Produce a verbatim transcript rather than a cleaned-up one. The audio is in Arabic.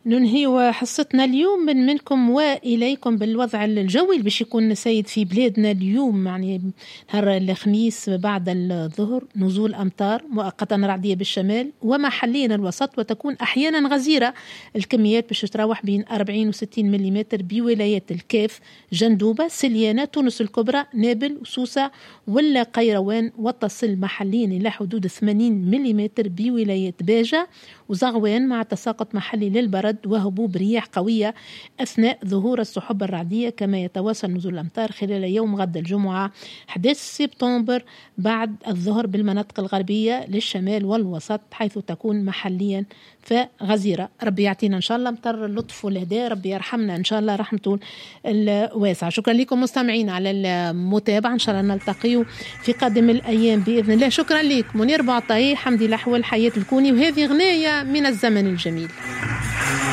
ننهي حصتنا اليوم من منكم وإليكم بالوضع الجوي اللي باش يكون سيد في بلادنا اليوم. يعني نهار الخميس بعد الظهر نزول أمطار مؤقتا رعدية بالشمال ومحليا الوسط، وتكون أحيانا غزيرة. الكميات باش تتراوح بين أربعين وستين مليمتر بولايات الكاف، جندوبة، سليانة، تونس الكبرى، نابل وسوسة ولا قيروان، وتصل محليا إلى حدود ثمانين مليمتر بولاية باجة وزغوان، مع تساقط محلي للبرد وهبوب رياح قوية أثناء ظهور السحب الرعدية. كما يتواصل نزول الأمطار خلال يوم غد الجمعة أحد عشر سبتمبر بعد الظهر بالمناطق الغربية للشمال والوسط، حيث تكون محليا فغزيرة. ربي يعطينا إن شاء الله مطر اللطف والهداء، ربي يرحمنا إن شاء الله رحمته الواسعة. شكرا لكم مستمعين على المتابعة، إن شاء الله نلتقي في قادم الأيام بإذن الله. شكرا لك منير بعطاي، حمدي الأحوال، حياة الكوني، وهذه غناية من الزمن الجميل.